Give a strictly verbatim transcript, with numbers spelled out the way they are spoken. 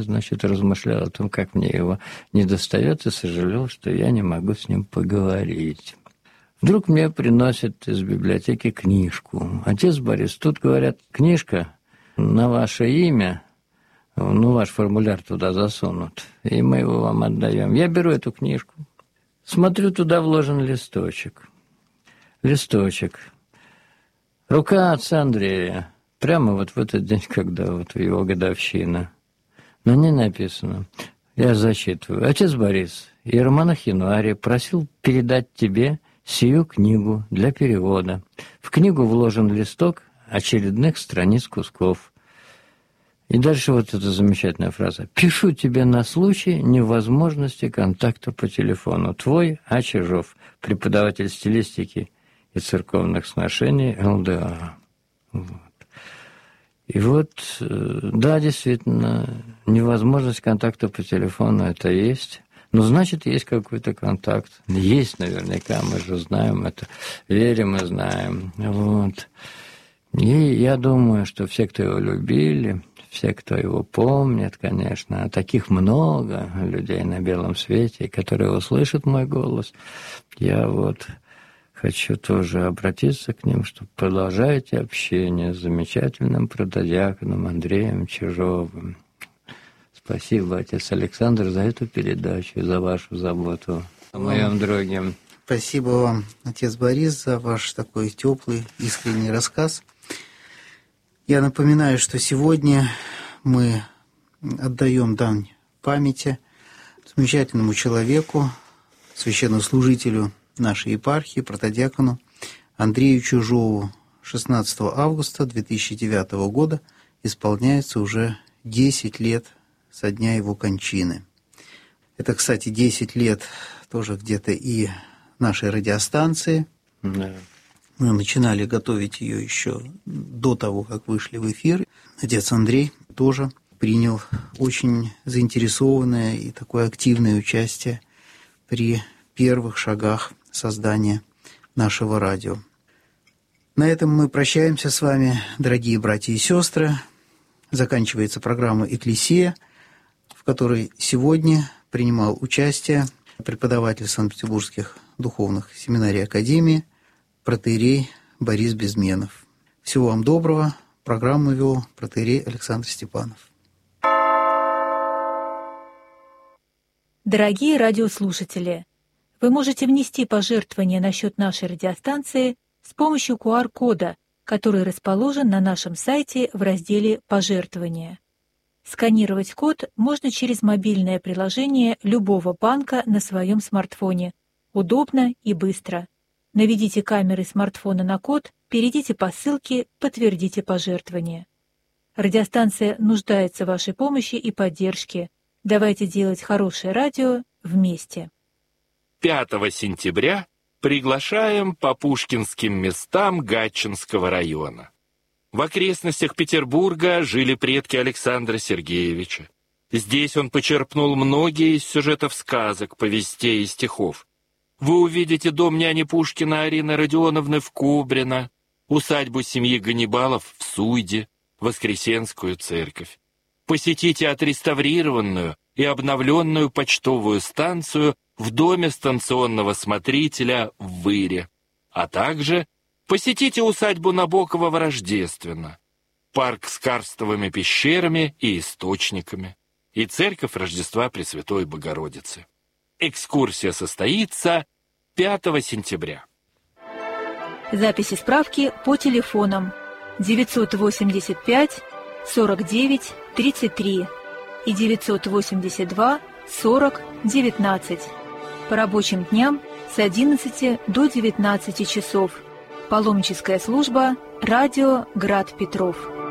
я, значит, размышлял о том, как мне его недостает, и сожалел, что я не могу с ним поговорить. Вдруг мне приносят из библиотеки книжку. Отец Борис, тут, говорят, книжка на ваше имя, ну, ваш формуляр туда засунут, и мы его вам отдаем. Я беру эту книжку, смотрю, туда вложен листочек. Листочек. Рука отца Андрея. Прямо вот в этот день, когда вот его годовщина. На ней написано, я зачитываю. Отец Борис, иеромонах Януарий просил передать тебе сию книгу для перевода. В книгу вложен листок очередных страниц кусков. И дальше вот эта замечательная фраза. «Пишу тебе на случай невозможности контакта по телефону. Твой А. Чижов, преподаватель стилистики и церковных сношений ЛДА». Вот. И вот, да, действительно, невозможность контакта по телефону – это есть. Но значит, есть какой-то контакт. Есть наверняка, мы же знаем это, верим и знаем. Вот. И я думаю, что все, кто его любили, все, кто его помнит, конечно, а таких много людей на белом свете, которые услышат мой голос, я вот хочу тоже обратиться к ним, чтобы продолжайте общение с замечательным протодиаконом Андреем Чижовым. Спасибо, отец Александр, за эту передачу и за вашу заботу о моем друге. Спасибо вам, отец Борис, за ваш такой теплый, искренний рассказ. Я напоминаю, что сегодня мы отдаем дань памяти замечательному человеку, священнослужителю нашей епархии, протодиакону Андрею Чижову. шестнадцатого августа две тысячи девятого года исполняется уже десять лет со дня его кончины. Это, кстати, десять лет тоже где-то и нашей радиостанции. Да. Мы начинали готовить ее еще до того, как вышли в эфир. Отец Андрей тоже принял очень заинтересованное и такое активное участие при первых шагах создания нашего радио. На этом мы прощаемся с вами, дорогие братья и сестры. Заканчивается программа «Экклесия», в которой сегодня принимал участие преподаватель Санкт-Петербургских духовных семинарий Академии протоиерей Борис Безменов. Всего вам доброго. Программу вел протоиерей Александр Степанов. Дорогие радиослушатели, вы можете внести пожертвования на счет нашей радиостанции с помощью ку ар кода, который расположен на нашем сайте в разделе «Пожертвования». Сканировать код можно через мобильное приложение любого банка на своем смартфоне. Удобно и быстро. Наведите камеры смартфона на код, перейдите по ссылке, подтвердите пожертвование. Радиостанция нуждается в вашей помощи и поддержке. Давайте делать хорошее радио вместе. пятого сентября приглашаем по пушкинским местам Гатчинского района. В окрестностях Петербурга жили предки Александра Сергеевича. Здесь он почерпнул многие из сюжетов сказок, повестей и стихов. Вы увидите дом няни Пушкина Арины Родионовны в Кубрино, усадьбу семьи Ганнибалов в Суйде, Воскресенскую церковь. Посетите отреставрированную и обновленную почтовую станцию в доме станционного смотрителя в Выре, а также посетите усадьбу Набокова в Рождественно, парк с карстовыми пещерами и источниками и церковь Рождества Пресвятой Богородицы. Экскурсия состоится пятого сентября. Записи справки по телефонам девятьсот восемьдесят пять сорок девять тридцать три и девятьсот восемьдесят два сорок девятнадцать. По рабочим дням с одиннадцати до девятнадцати часов. Паломническая служба «Радио Град Петров».